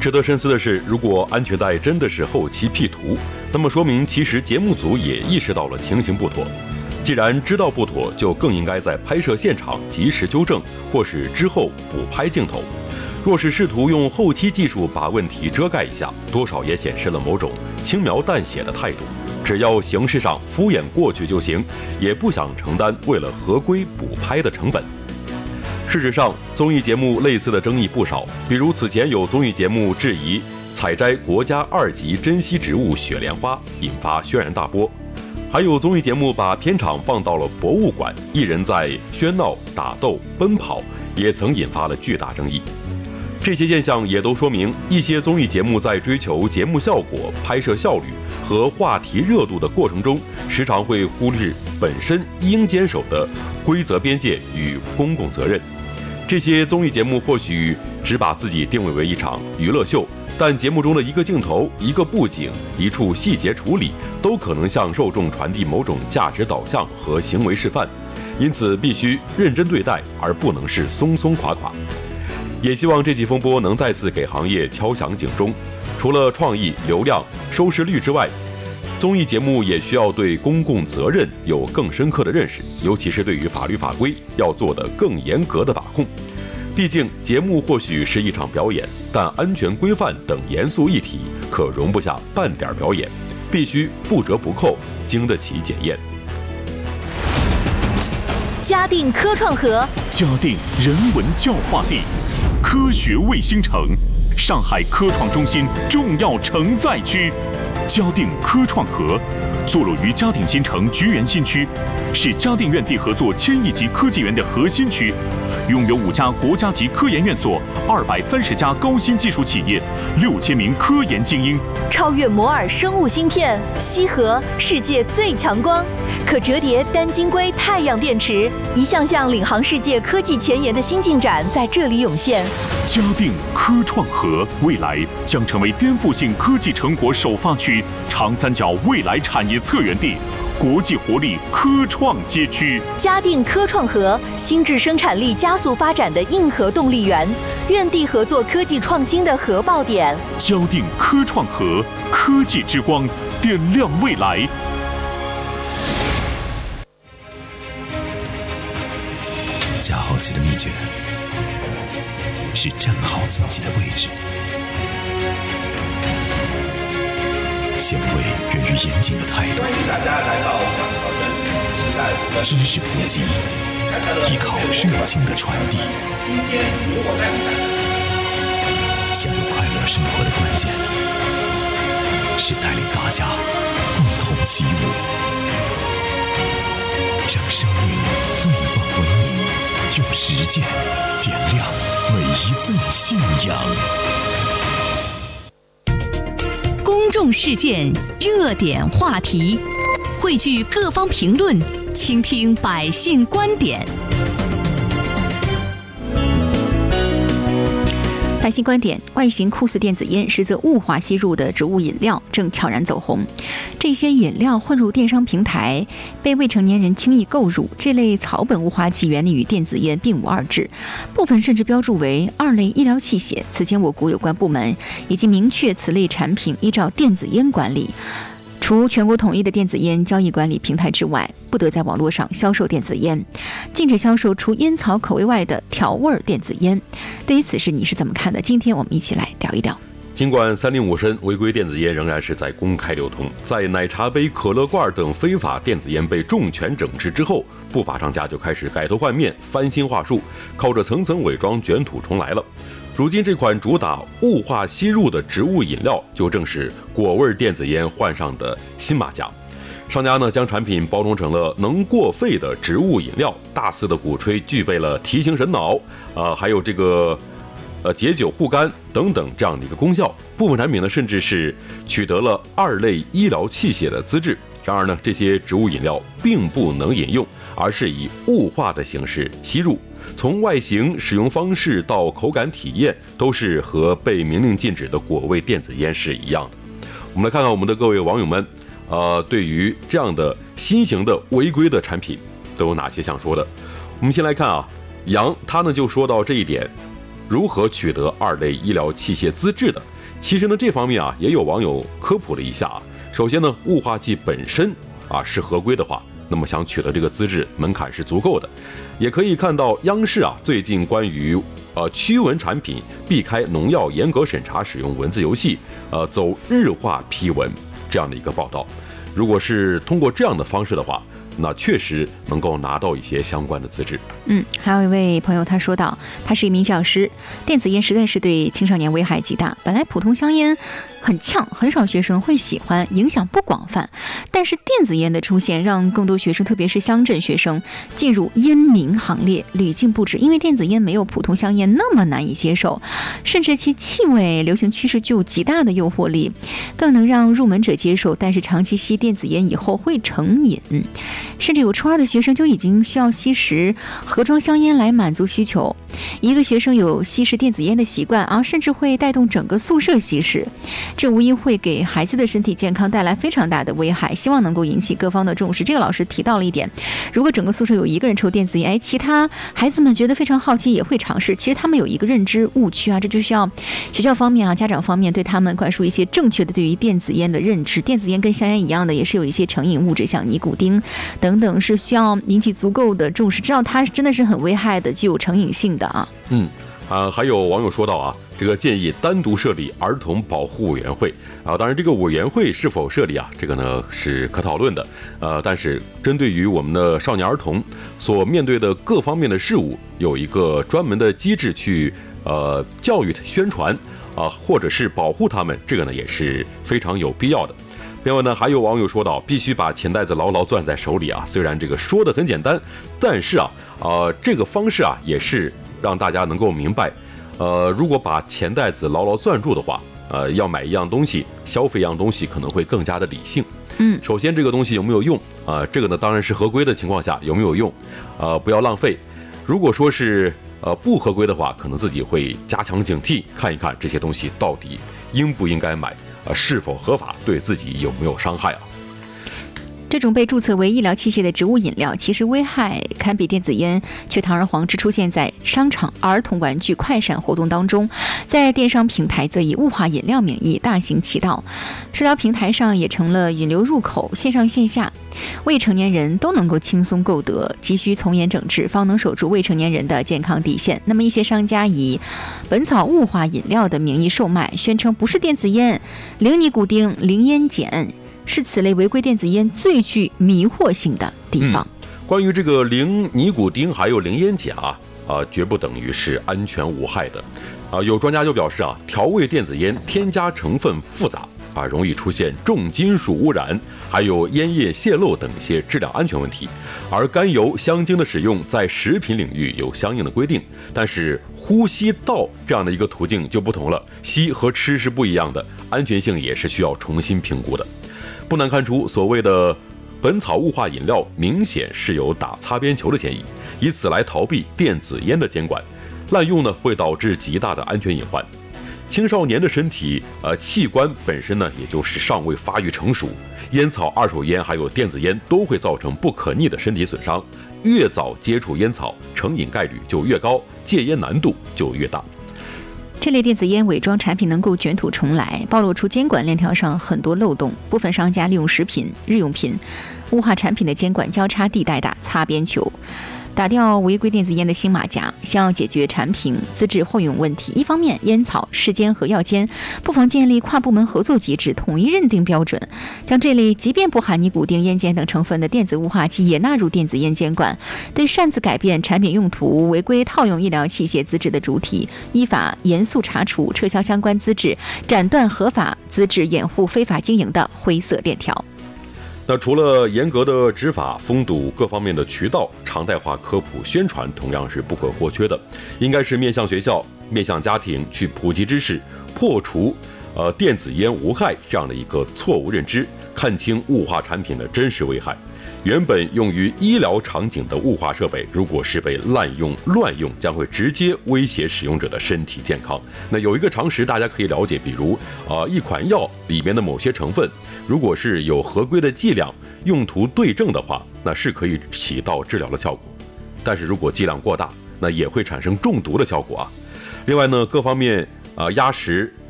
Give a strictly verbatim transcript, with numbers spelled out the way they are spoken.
值得深思的是，如果安全带真的是后期 P 图，那么说明其实节目组也意识到了情形不妥。既然知道不妥，就更应该在拍摄现场及时纠正，或是之后补拍镜头。若是试图用后期技术把问题遮盖一下，多少也显示了某种轻描淡写的态度，只要形式上敷衍过去就行，也不想承担为了合规补拍的成本。事实上，综艺节目类似的争议不少，比如此前有综艺节目质疑采摘国家二级珍稀植物雪莲花，引发轩然大波；还有综艺节目把片场放到了博物馆，艺人在喧闹、打斗、奔跑，也曾引发了巨大争议。这些现象也都说明，一些综艺节目在追求节目效果、拍摄效率和话题热度的过程中，时常会忽略本身应坚守的规则边界与公共责任。这些综艺节目或许只把自己定位为一场娱乐秀，但节目中的一个镜头、一个布景、一处细节处理，都可能向受众传递某种价值导向和行为示范，因此必须认真对待，而不能是松松垮垮。也希望这起风波能再次给行业敲响警钟。除了创意、流量、收视率之外，综艺节目也需要对公共责任有更深刻的认识，尤其是对于法律法规要做得更严格的把控。毕竟节目或许是一场表演，但安全规范等严肃议题可容不下半点表演，必须不折不扣，经得起检验。 嘉定科创河， 嘉定人文教化地，科学卫星城，上海科创中心重要承载区。嘉定科创河坐落于嘉定新城菊园新区，是嘉定院地合作千亿级科技园的核心区，拥有五家国家级科研院所、二百三十家高新技术企业、六千名科研精英。 超越摩尔生物芯片，羲和世界最强光，可折叠单晶硅太阳电池，一项项领航世界科技前沿的新进展在这里涌现。 嘉定科创河未来将成为颠覆性科技成果首发区、长三角未来产业策源地、国际活力科创街区。 嘉定科创河，新质生产力加速发展的硬核动力源，院地合作科技创新的核爆点。 嘉定科创河，科技之光，点亮未来。 下好棋的秘诀是站好自己的位置。先为源于严谨的态度， 欢迎大家来到江桥镇新时代五知识普及，依靠热情的传递。 今天由我带你享有快乐生活的关键，是带领大家共同起舞，让生命对望文明，用实践点亮每一份信仰。 公众事件，热点话题，汇聚各方评论，倾听百姓观点。 百姓观点：外形酷似电子烟，实则雾化吸入的植物饮料正悄然走红。这些饮料混入电商平台，被未成年人轻易购入。这类草本雾化剂原理与电子烟并无二致，部分甚至标注为二类医疗器械。此前，我国有关部门已经明确此类产品依照电子烟管理。除全国统一的电子烟交易管理平台之外，不得在网络上销售电子烟，禁止销售除烟草口味外的调味电子烟。对于此事，你是怎么看的？今天我们一起来聊一聊。 尽管三令五申违规电子烟仍然是在公开流通，在奶茶杯、可乐罐等非法电子烟被重拳整治之后，不法商家就开始改头换面、翻新话术，靠着层层伪装卷土重来了。如今这款主打雾化吸入的植物饮料，就正是果味电子烟换上的新马甲。商家呢将产品包装成了能过肺的植物饮料，大肆的鼓吹具备了提醒神脑，呃，还有这个呃解酒护肝等等这样的一个功效。部分产品呢甚至是取得了二类医疗器械的资质。然而呢，这些植物饮料并不能饮用，而是以雾化的形式吸入。从外形、使用方式到口感体验，都是和被明令禁止的果味电子烟是一样的。我们来看看我们的各位网友们，呃，对于这样的新型的违规的产品都有哪些想说的？我们先来看啊，杨他呢就说到这一点，如何取得二类医疗器械资质的？ 其实呢，这方面啊也有网友科普了一下啊。首先呢，雾化剂本身啊是合规的话，那么想取得这个资质门槛是足够的。也可以看到央视啊最近关于呃驱蚊产品避开农药严格审查使用文字游戏，呃走日化批文这样的一个报道。如果是通过这样的方式的话，那确实能够拿到一些相关的资质。 嗯，还有一位朋友他说到，他是一名教师，电子烟实在是对青少年危害极大。本来普通香烟很呛，很少学生会喜欢，影响不广泛。但是电子烟的出现，让更多学生，特别是乡镇学生，进入烟民行列，屡禁不止。因为电子烟没有普通香烟那么难以接受，甚至其气味、流行趋势具有极大的诱惑力，更能让入门者接受。但是长期吸电子烟以后会成瘾，甚至有初二的学生就已经需要吸食盒装香烟来满足需求。一个学生有吸食电子烟的习惯啊，甚至会带动整个宿舍吸食，这无疑会给孩子的身体健康带来非常大的危害。希望能够引起各方的重视。这个老师提到了一点，如果整个宿舍有一个人抽电子烟，哎，其他孩子们觉得非常好奇，也会尝试。其实他们有一个认知误区啊，这就需要学校方面啊、家长方面对他们灌输一些正确的对于电子烟的认知。电子烟跟香烟一样的，也是有一些成瘾物质，像尼古丁等等，是需要引起足够的重视，知道它真的是很危害的，具有成瘾性的啊。 嗯。啊，还有网友说到啊，这个建议单独设立儿童保护委员会啊。当然，这个委员会是否设立啊，这个呢是可讨论的。呃，但是针对于我们的少年儿童所面对的各方面的事物，有一个专门的机制去呃教育宣传啊，或者是保护他们，这个呢也是非常有必要的。另外呢，还有网友说到，必须把钱袋子牢牢攥在手里啊。虽然这个说的很简单，但是啊，呃，这个方式啊也是让大家能够明白，呃，如果把钱袋子牢牢攥住的话，呃，要买一样东西，消费一样东西，可能会更加的理性。 嗯， 首先这个东西有没有用啊、呃？这个呢，当然是合规的情况下有没有用，呃，不要浪费。如果说是呃不合规的话，可能自己会加强警惕，看一看这些东西到底应不应该买，呃，是否合法，对自己有没有伤害啊？ 这种被注册为医疗器械的植物饮料，其实危害堪比电子烟，却堂而皇之出现在商场、儿童玩具、快闪活动当中，在电商平台则以雾化饮料名义大行其道，社交平台上也成了引流入口，线上线下未成年人都能够轻松购得，急需从严整治，方能守住未成年人的健康底线。那么一些商家以本草雾化饮料的名义售卖，宣称不是电子烟，零尼古丁、零烟碱，是此类违规电子烟最具迷惑性的地方。 嗯、关于这个零尼古丁还有零烟钾啊，呃，绝不等于是安全无害的。啊、呃，有专家就表示啊，调味电子烟添加成分复杂啊，容易出现重金属污染，还有烟叶泄漏等一些质量安全问题。而甘油、香精的使用在食品领域有相应的规定，但是呼吸道这样的一个途径就不同了，吸和吃是不一样的，安全性也是需要重新评估的。不难看出，所谓的本草雾化饮料明显是有打擦边球的嫌疑，以此来逃避电子烟的监管。滥用呢，会导致极大的安全隐患。青少年的身体呃器官本身呢，也就是尚未发育成熟，烟草、二手烟还有电子烟都会造成不可逆的身体损伤。越早接触烟草，成瘾概率就越高，戒烟难度就越大。 这类电子烟伪装产品能够卷土重来，暴露出监管链条上很多漏洞。部分商家利用食品、日用品、雾化产品的监管交叉地带打擦边球，打掉违规电子烟的新马甲。想要解决产品资质混用问题，一方面烟草、市监和药监不妨建立跨部门合作机制，统一认定标准，将这类即便不含尼古丁、烟碱等成分的电子雾化剂也纳入电子烟监管。对擅自改变产品用途、违规套用医疗器械资质的主体，依法严肃查处，撤销相关资质，斩断合法资质掩护非法经营的灰色链条。 那除了严格的执法、封堵各方面的渠道，常态化科普宣传同样是不可或缺的。应该是面向学校、面向家庭去普及知识，破除呃电子烟无害这样的一个错误认知，看清雾化产品的真实危害。原本用于医疗场景的雾化设备，如果是被滥用、乱用，将会直接威胁使用者的身体健康。那有一个常识大家可以了解，比如呃一款药里面的某些成分，如果是有合规的剂量，用途对症的话，那是可以起到治疗的效果。但是如果剂量过大，那也会产生中毒的效果啊。另外呢，各方面啊、呃、压实